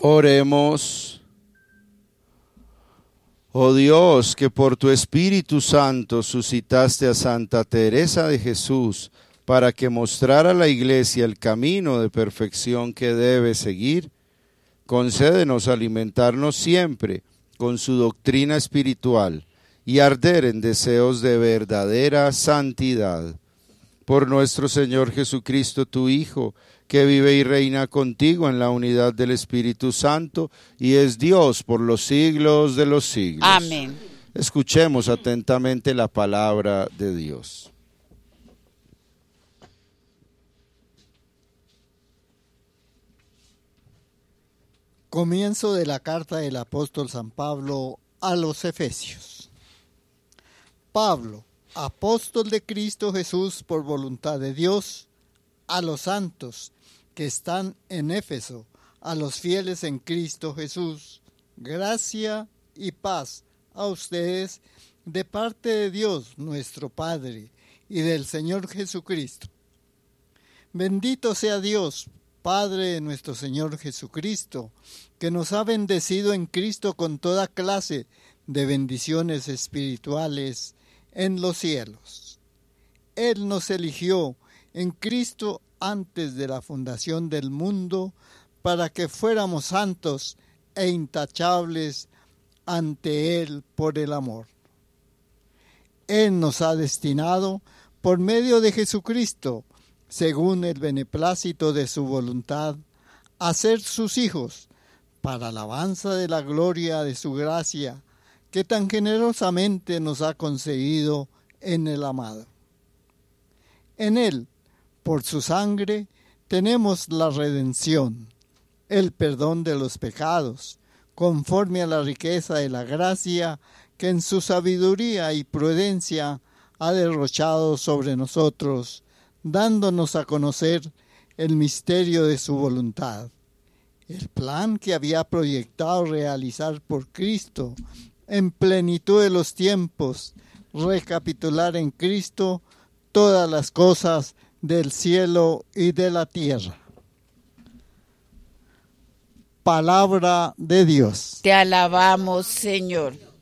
Oremos. Oh Dios, que por tu Espíritu Santo suscitaste a Santa Teresa de Jesús para que mostrara a la Iglesia el camino de perfección que debe seguir, concédenos alimentarnos siempre con su doctrina espiritual y arder en deseos de verdadera santidad. Por nuestro Señor Jesucristo, tu Hijo, que vive y reina contigo en la unidad del Espíritu Santo y es Dios por los siglos de los siglos. Amén. Escuchemos atentamente la palabra de Dios. Comienzo de la carta del apóstol San Pablo a los Efesios. Pablo, apóstol de Cristo Jesús por voluntad de Dios, a los santos que están en Éfeso, a los fieles en Cristo Jesús, gracia y paz a ustedes de parte de Dios nuestro Padre y del Señor Jesucristo. Bendito sea Dios, Padre de nuestro Señor Jesucristo, que nos ha bendecido en Cristo con toda clase de bendiciones espirituales en los cielos. Él nos eligió en Cristo antes de la fundación del mundo para que fuéramos santos e intachables ante Él por el amor. Él nos ha destinado por medio de Jesucristo, según el beneplácito de su voluntad, a ser sus hijos, para alabanza de la gloria de su gracia, que tan generosamente nos ha concedido en el amado. En Él, por su sangre, tenemos la redención, el perdón de los pecados, conforme a la riqueza de la gracia que en su sabiduría y prudencia ha derrochado sobre nosotros, dándonos a conocer el misterio de su voluntad, el plan que había proyectado realizar por Cristo en plenitud de los tiempos, recapitular en Cristo todas las cosas del cielo y de la tierra. Palabra de Dios. Te alabamos, Señor.